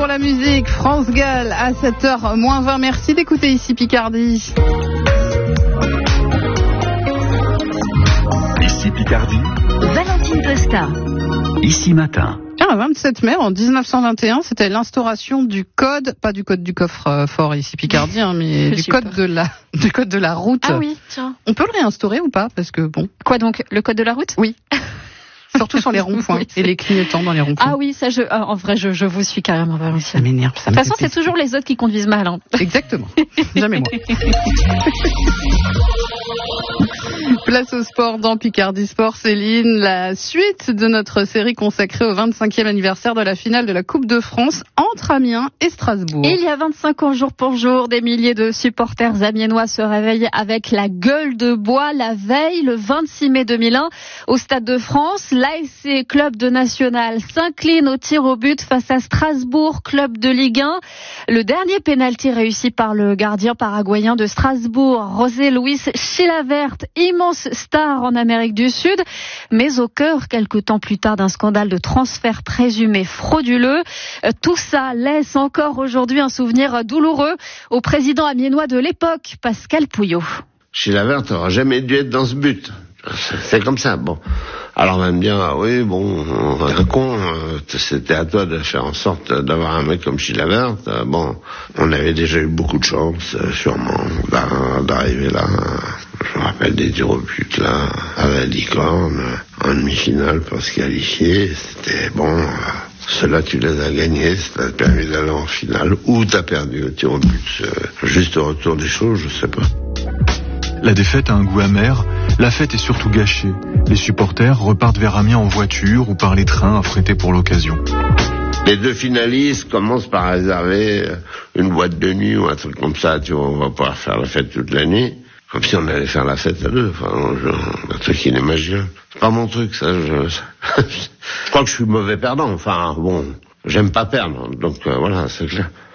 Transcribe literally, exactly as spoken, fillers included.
pour la musique, France Gall à sept heures moins vingt. Merci d'écouter ici Picardie. Ici Picardie. Valentine Costa. Ici Matin. Ah, vingt-sept mai, en dix-neuf cent vingt et un, c'était l'instauration du code, pas du code du coffre-fort ici Picardie, hein, mais du code de la, du code de la route. Ah oui, tiens. On peut le réinstaurer ou pas? Parce que bon. Quoi donc, le code de la route? Oui. Surtout sur les ronds-points Oui, et les clignotants dans les ronds-points. Ah oui, ça, je, en vrai, je, je vous suis carrément, Valentine. Ça m'énerve. Ça De toute façon, c'est toujours les autres qui conduisent mal. Hein. Exactement. Jamais moi. Place au sport dans Picardie Sport, Céline. La suite de notre série consacrée au vingt-cinquième anniversaire de la finale de la Coupe de France entre Amiens et Strasbourg. Il y a vingt-cinq ans, jour pour jour, des milliers de supporters amiénois se réveillent avec la gueule de bois la veille, le vingt-six mai deux mille un, au Stade de France. L'A S C, club de national, s'incline au tir au but face à Strasbourg, club de Ligue un. Le dernier pénalty réussi par le gardien paraguayen de Strasbourg, José Luis Chilavert, immense star en Amérique du Sud, mais au cœur, quelques temps plus tard, d'un scandale de transfert présumé frauduleux. Tout ça laisse encore aujourd'hui un souvenir douloureux au président amiénois de l'époque, Pascal Pouillot. Chilavert n'aura jamais dû être dans ce but. C'est comme ça, bon. Alors on va me dire, ah oui, bon, un con, euh, c'était à toi de faire en sorte d'avoir un mec comme Chilavert. Euh, bon, on avait déjà eu beaucoup de chance, euh, sûrement, d'arriver là. Je me rappelle des tirs au but, là, à la licorne, en demi-finale pour se qualifier. C'était bon, euh, ceux-là tu les as gagnés, ça t'a permis d'aller en finale, ou t'as perdu au tir au but. Euh, juste au retour des choses, je sais pas. La défaite a un goût amer, la fête est surtout gâchée. Les supporters repartent vers Amiens en voiture ou par les trains affrétés pour l'occasion. Les deux finalistes commencent par réserver une boîte de nuit ou un truc comme ça, tu vois, on va pouvoir faire la fête toute la nuit. Comme si on allait faire la fête à deux, enfin, je, un truc inimaginable. C'est pas mon truc, ça, je, je crois que je suis mauvais perdant, enfin, bon, j'aime pas perdre, donc euh, voilà, c'est clair.